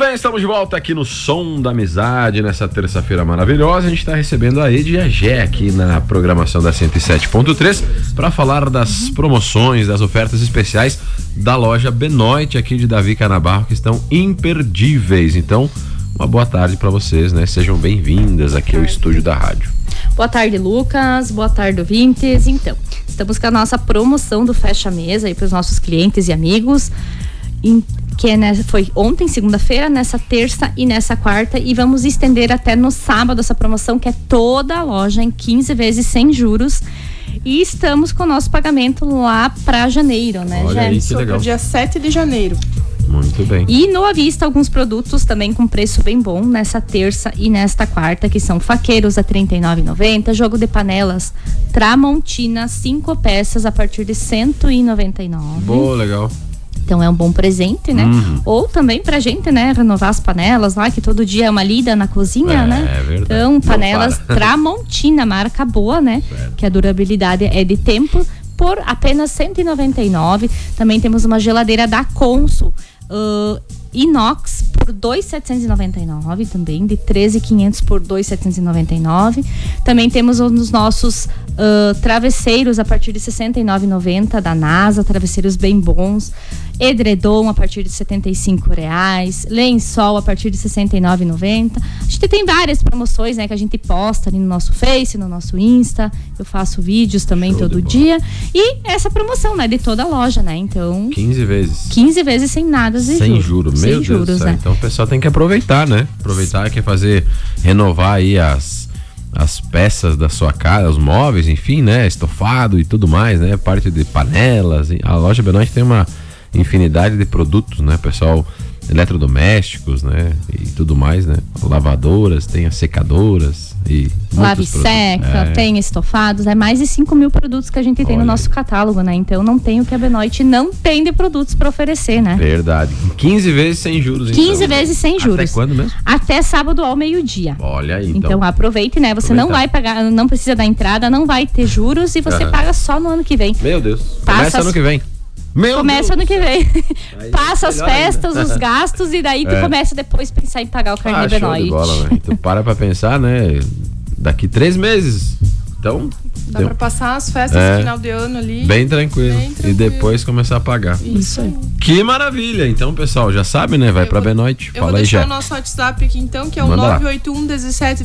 bem, estamos de volta aqui no Som da Amizade, nessa terça-feira maravilhosa. A gente está recebendo a Edi e a Gé aqui na programação da 107.3 para falar das promoções, das ofertas especiais da loja Benoit aqui de Davi Canabarro, que estão imperdíveis. Então, uma boa tarde para vocês, né? Sejam bem-vindas aqui ao estúdio da rádio. Boa tarde, Lucas. Boa tarde, ouvintes. Então, estamos com a nossa promoção do Fecha Mesa aí para os nossos clientes e amigos. Foi ontem, segunda-feira, nessa terça e nessa quarta, e vamos estender até no sábado essa promoção, que é toda a loja em 15 vezes sem juros, e estamos com o nosso pagamento lá para janeiro, né, Olha aí, que legal. Pro dia 7 de janeiro. Muito bem. E no à vista alguns produtos também com preço bem bom nessa terça e nesta quarta, que são faqueiros a R$ 39,90, jogo de panelas Tramontina 5 peças a partir de R$ 199. Boa, legal. Então é um bom presente, né? Ou também pra gente, né? Renovar as panelas lá, que todo dia é uma lida na cozinha, né? É verdade. Então, panelas Tramontina, marca boa, né? Certo. Que a durabilidade é de tempo, por apenas R$ 199. Também temos uma geladeira da Consul, inox por R$ 2.799 também, de R$ 13.500 por R$ 2.799. Também temos os nossos travesseiros a partir de R$ 69,90 da NASA, travesseiros bem bons. Edredom a partir de R$ 75,00, lençol a partir de R$ 69,90. A gente tem várias promoções, né, que a gente posta ali no nosso Face, no nosso Insta. Eu faço vídeos também todo dia. E essa promoção, né, de toda a loja, né? Então, 15 vezes. 15 vezes sem nada de sem juros. Meu sem juros, Deus do céu. né? Então o pessoal tem que aproveitar, né? Aproveitar, quer renovar aí as peças da sua casa, os móveis, enfim, né? Estofado e tudo mais, né? Parte de panelas. A loja Benoit tem uma infinidade de produtos, né, pessoal? Eletrodomésticos, né? E tudo mais, né? Lavadoras, tem as secadoras e lave seca, tem estofados, mais de 5.000 produtos que a gente tem no nosso catálogo, né? Então não tem o que a Benoit não tem de produtos para oferecer, né? Verdade. 15 vezes sem juros, 15 vezes sem juros. Até quando mesmo? Até sábado ao meio-dia. Olha aí, então aproveite, né? Você não vai pagar, não precisa da entrada, não vai ter juros e você paga só no ano que vem. Meu Deus. Começa ano que vem. Começa ano que vem. Passa as festas, os gastos, e daí tu começa depois a pensar em pagar o carnê Benoit. Show de bola, né? Tu para pra pensar, né? Daqui 3 meses. Então dá pra passar as festas no final de ano ali. Bem tranquilo. E depois começar a pagar. Isso aí. Que maravilha. Então, pessoal, já sabe, né? Vai pra Benoit. Fala aí, já. Eu vou deixar o nosso WhatsApp aqui então, que é o 981 17